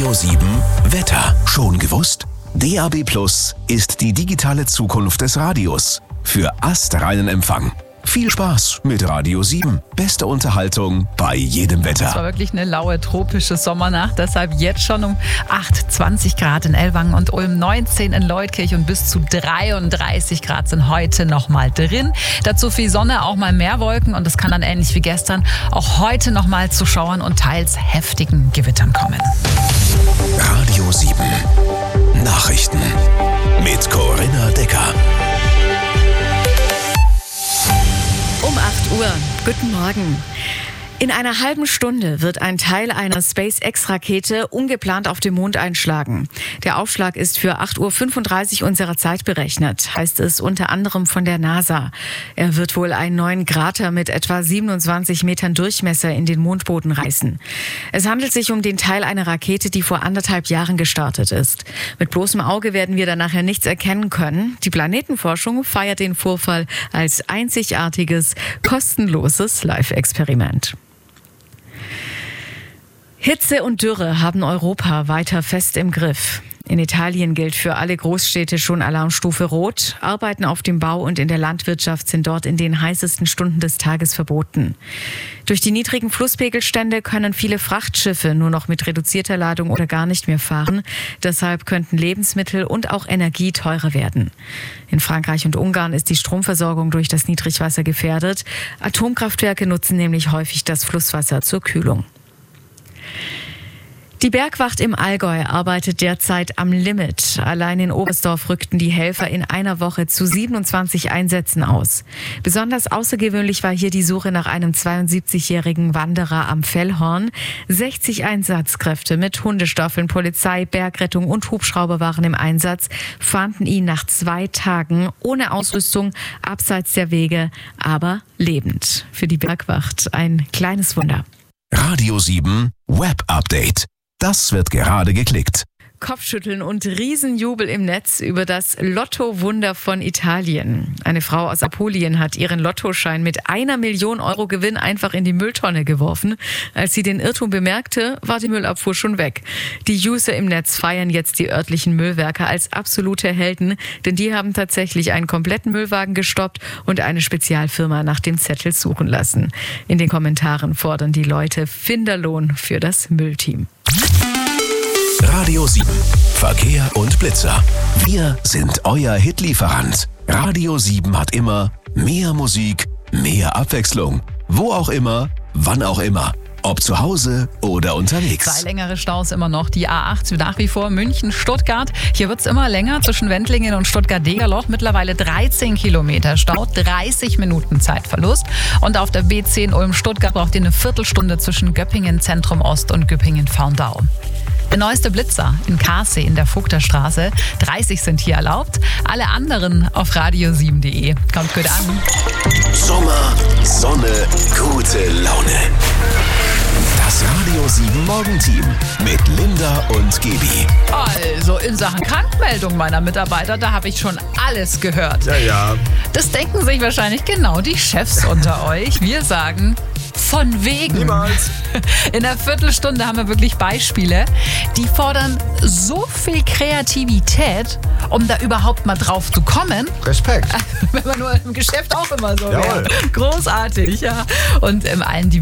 Radio 7 Wetter. Schon gewusst? DAB+ ist die digitale Zukunft des Radios. Für astreinen Empfang. Viel Spaß mit Radio 7. Beste Unterhaltung bei jedem Wetter. Es war wirklich eine laue, tropische Sommernacht. Deshalb jetzt schon um 20 Grad in Ellwangen und Ulm, 19 in Leutkirch und bis zu 33 Grad sind heute nochmal drin. Dazu viel Sonne, auch mal mehr Wolken und es kann dann ähnlich wie gestern auch heute nochmal zu Schauern und teils heftigen Gewittern kommen. Radio 7 Nachrichten mit Corinna Decker. Um 8 Uhr. Guten Morgen. In einer halben Stunde wird ein Teil einer SpaceX-Rakete ungeplant auf dem Mond einschlagen. Der Aufschlag ist für 8:35 Uhr unserer Zeit berechnet, heißt es unter anderem von der NASA. Er wird wohl einen neuen Krater mit etwa 27 Metern Durchmesser in den Mondboden reißen. Es handelt sich um den Teil einer Rakete, die vor 1,5 Jahren gestartet ist. Mit bloßem Auge werden wir dann nachher nichts erkennen können. Die Planetenforschung feiert den Vorfall als einzigartiges, kostenloses Live-Experiment. Hitze und Dürre haben Europa weiter fest im Griff. In Italien gilt für alle Großstädte schon Alarmstufe Rot. Arbeiten auf dem Bau und in der Landwirtschaft sind dort in den heißesten Stunden des Tages verboten. Durch die niedrigen Flusspegelstände können viele Frachtschiffe nur noch mit reduzierter Ladung oder gar nicht mehr fahren. Deshalb könnten Lebensmittel und auch Energie teurer werden. In Frankreich und Ungarn ist die Stromversorgung durch das Niedrigwasser gefährdet. Atomkraftwerke nutzen nämlich häufig das Flusswasser zur Kühlung. Die Bergwacht im Allgäu arbeitet derzeit am Limit. Allein in Oberstdorf rückten die Helfer in einer Woche zu 27 Einsätzen aus. Besonders außergewöhnlich war hier die Suche nach einem 72-jährigen Wanderer am Fellhorn. 60 Einsatzkräfte mit Hundestaffeln, Polizei, Bergrettung und Hubschrauber waren im Einsatz, fanden ihn nach 2 Tagen ohne Ausrüstung, abseits der Wege, aber lebend. Für die Bergwacht ein kleines Wunder. Radio 7 Web Update. Das wird gerade geklickt. Kopfschütteln und Riesenjubel im Netz über das Lotto-Wunder von Italien. Eine Frau aus Apulien hat ihren Lottoschein mit 1 Million Euro Gewinn einfach in die Mülltonne geworfen. Als sie den Irrtum bemerkte, war die Müllabfuhr schon weg. Die User im Netz feiern jetzt die örtlichen Müllwerker als absolute Helden, denn die haben tatsächlich einen kompletten Müllwagen gestoppt und eine Spezialfirma nach dem Zettel suchen lassen. In den Kommentaren fordern die Leute Finderlohn für das Müllteam. Radio 7 Verkehr und Blitzer. Wir sind euer Hitlieferant. Radio 7 hat immer mehr Musik, mehr Abwechslung. Wo auch immer, wann auch immer. Ob zu Hause oder unterwegs. 2 längere Staus immer noch. Die A8 nach wie vor München-Stuttgart. Hier wird es immer länger zwischen Wendlingen und Stuttgart-Degerloch. Mittlerweile 13 Kilometer Stau, 30 Minuten Zeitverlust. Und auf der B10 Ulm-Stuttgart braucht ihr eine Viertelstunde zwischen Göppingen Zentrum Ost und Göppingen-Faundau. Der neueste Blitzer in Karsee in der Vogterstraße. 30 sind hier erlaubt. Alle anderen auf radio7.de. Kommt gut an. Sommer, Sonne, gute Laune. Das Radio 7 Morgenteam mit Linda und Gebi. Also in Sachen Krankmeldung meiner Mitarbeiter, da habe ich schon alles gehört. Ja. Das denken sich wahrscheinlich genau die Chefs unter euch. Wir sagen... Von wegen. Niemals. In einer Viertelstunde haben wir wirklich Beispiele, die fordern so viel Kreativität, um da überhaupt mal drauf zu kommen. Respekt. Wenn man nur im Geschäft auch immer so Jawohl. wäre. Großartig, ja. Und allen, die